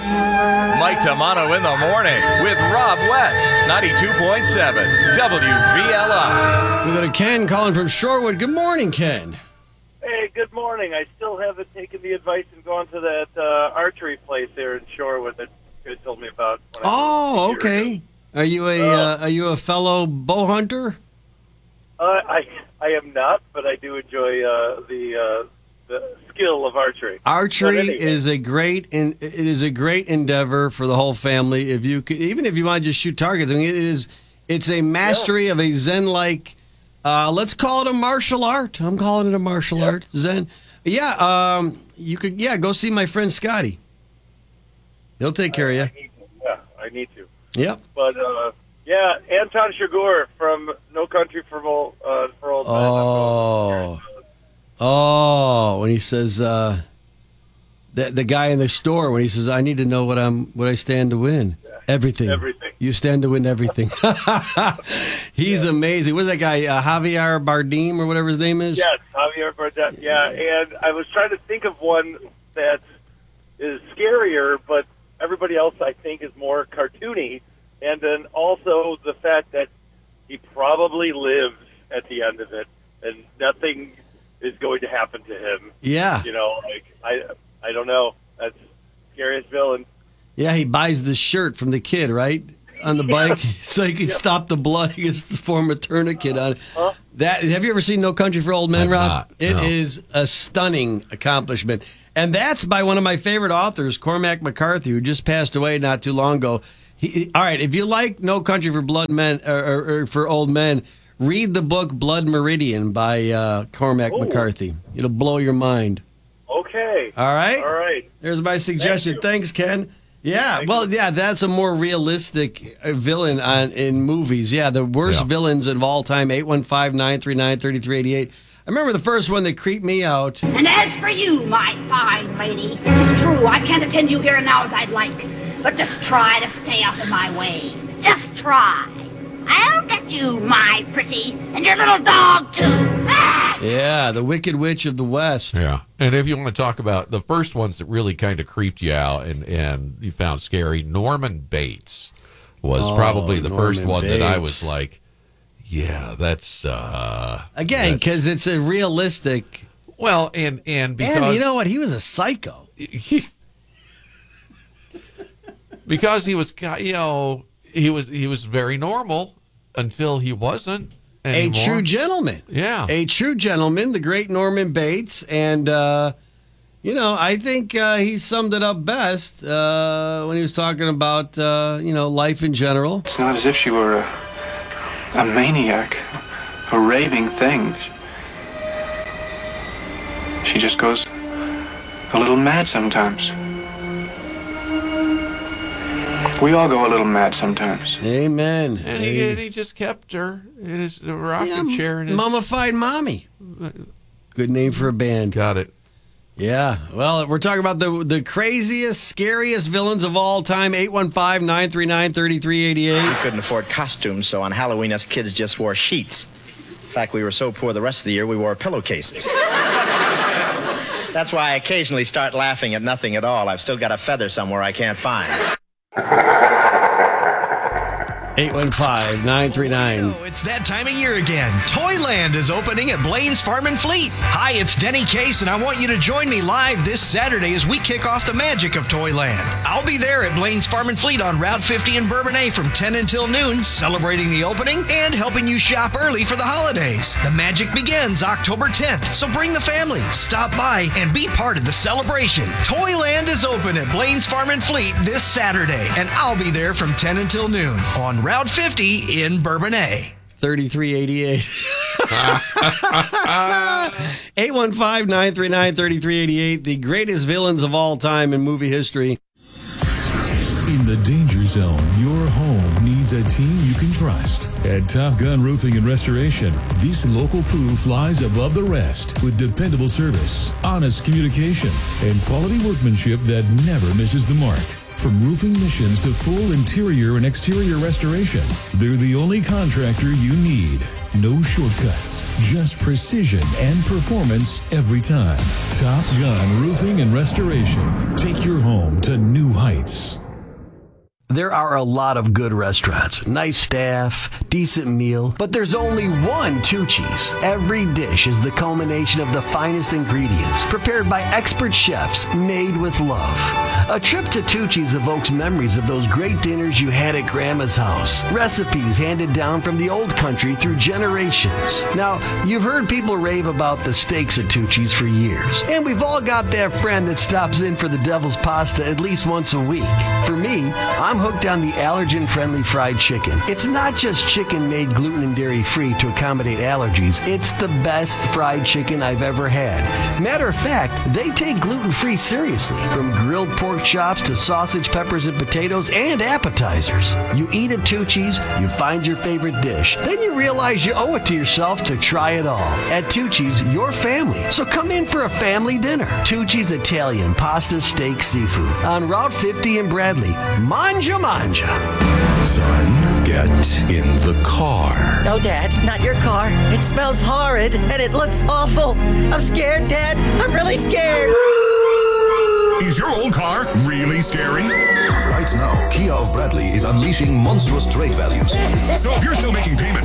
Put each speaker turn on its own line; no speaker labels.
Mike Tamano in the morning with Rob West, 92.7 WVLI.
We go to Ken calling from Shorewood. Good morning, Ken.
Hey, good morning. I still haven't taken the advice and gone to that archery place there in Shorewood that you told me about.
Oh, okay. Are you a fellow bow hunter?
I am not, but I do enjoy the skill of archery.
Archery
anyway.
is a great endeavor for the whole family. If you could, even if you want to just shoot targets, I mean, it's a mastery of a Zen-like. Let's call it a martial art. I'm calling it a martial art. Zen. Yeah. You could. Yeah. Go see my friend Scotty. He'll take care of you.
I need to.
Yep.
But Anton Chigurh from No Country for Old Men.
Oh, when he says the guy in the store, when he says, "I need to know what I stand to win." Everything. You stand to win everything. He's amazing. What's that guy, Javier Bardem or whatever his name is?
Yes, Javier Bardem. Yeah, and I was trying to think of one that is scarier, but everybody else I think is more cartoony. And then also the fact that he probably lives at the end of it, and nothing is going to happen to him.
Yeah.
You know, I don't know. That's scariest villain.
Yeah, he buys the shirt from the kid, right? On the bike, so he can stop the blood. He gets to form a tourniquet on it. Have you ever seen No Country for Old Men, Rob? It is a stunning accomplishment. And that's by one of my favorite authors, Cormac McCarthy, who just passed away not too long ago. All right, if you like No Country for Blood Men or for Old Men, read the book Blood Meridian by Cormac McCarthy. It'll blow your mind.
Okay.
All right?
All right.
There's my suggestion. Thanks, Ken. Yeah, that's a more realistic villain in movies. Yeah, the worst villains of all time, 815-939-3388. I remember the first one that creeped me out.
And as for you, my fine lady, it's true, I can't attend you here and now as I'd like. But just try to stay out of my way. Just try. I'll get you, my pretty, and your little dog, too. Ah!
Yeah, the Wicked Witch of the West.
Yeah, and if you want to talk about the first ones that really kind of creeped you out and you found scary, Norman Bates was probably the first one that I was like, yeah, that's...
Again, because it's a realistic...
Well, and because...
And you know what? He was a psycho.
Because he was, he was very normal until he wasn't anymore.
A true gentleman.
Yeah.
A true gentleman, the great Norman Bates. And, I think he summed it up best when he was talking about, life in general.
It's not as if she were a maniac, a raving thing. She just goes a little mad sometimes. We all go a little mad sometimes.
Amen.
And he just kept her in his rocking chair.
Mummified Mommy. Good name for a band.
Got it.
Yeah. Well, we're talking about the craziest, scariest villains of all time. 815-939-3388.
We couldn't afford costumes, so on Halloween us kids just wore sheets. In fact, we were so poor the rest of the year we wore pillowcases. That's why I occasionally start laughing at nothing at all. I've still got a feather somewhere I can't find.
815-939.
It's that time of year again. Toyland is opening at Blaine's Farm and Fleet. Hi, it's Denny Case, and I want you to join me live this Saturday as we kick off the magic of Toyland. I'll be there at Blaine's Farm and Fleet on Route 50 in Bourbonnais from 10 until noon, celebrating the opening and helping you shop early for the holidays. The magic begins October 10th, so bring the family, stop by, and be part of the celebration. Toyland is open at Blaine's Farm and Fleet this Saturday, and I'll be there from 10 until noon on Route 50 in Bourbonnais.
3388. 815-939-3388. The greatest villains of all time in movie history.
In the danger zone, your home needs a team you can trust. At Top Gun Roofing and Restoration, this local crew flies above the rest with dependable service, honest communication, and quality workmanship that never misses the mark. From roofing missions to full interior and exterior restoration, they're the only contractor you need. No shortcuts, just precision and performance every time. Top Gun Roofing and Restoration. Take your home to new heights.
There are a lot of good restaurants, nice staff, decent meal, but there's only one Tucci's. Every dish is the culmination of the finest ingredients, prepared by expert chefs, made with love. A trip to Tucci's evokes memories of those great dinners you had at Grandma's house. Recipes handed down from the old country through generations. Now, you've heard people rave about the steaks at Tucci's for years, and we've all got that friend that stops in for the devil's pasta at least once a week. For me, I'm hooked on the allergen-friendly fried chicken. It's not just chicken made gluten and dairy-free to accommodate allergies. It's the best fried chicken I've ever had. Matter of fact, they take gluten-free seriously. From grilled pork chops to sausage, peppers, and potatoes, and appetizers. You eat at Tucci's, you find your favorite dish. Then you realize you owe it to yourself to try it all. At Tucci's, your family. So come in for a family dinner. Tucci's Italian Pasta, Steak, Seafood. On Route 50 in Bradley. Manja.
Son, get in the car.
No, Dad, not your car. It smells horrid and it looks awful. I'm scared, Dad. I'm really scared.
Is your old car really scary?
Right now, Kia of Bradley is unleashing monstrous trade values.
So if you're still making payments